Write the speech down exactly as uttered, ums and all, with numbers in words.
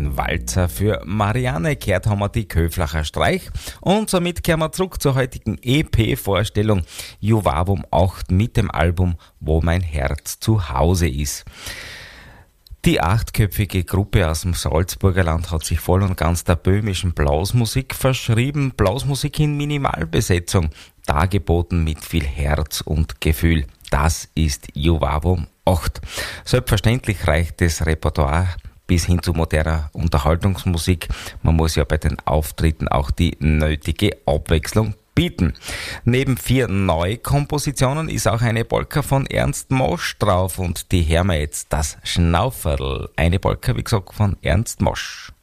ein Walzer für Marianne. Gehört haben wir die Köflacher Streich. Und somit kehren wir zurück zur heutigen E P-Vorstellung Juvavum acht mit dem Album Wo mein Herz zu Hause ist. Die achtköpfige Gruppe aus dem Salzburger Land hat sich voll und ganz der böhmischen Blasmusik verschrieben. Blasmusik in Minimalbesetzung, dargeboten mit viel Herz und Gefühl. Das ist Juvavum acht. Selbstverständlich reicht das Repertoire bis hin zu moderner Unterhaltungsmusik. Man muss ja bei den Auftritten auch die nötige Abwechslung bieten. Neben vier Neukompositionen ist auch eine Polka von Ernst Mosch drauf und die hören wir jetzt, das Schnauferl. Eine Polka, wie gesagt, von Ernst Mosch.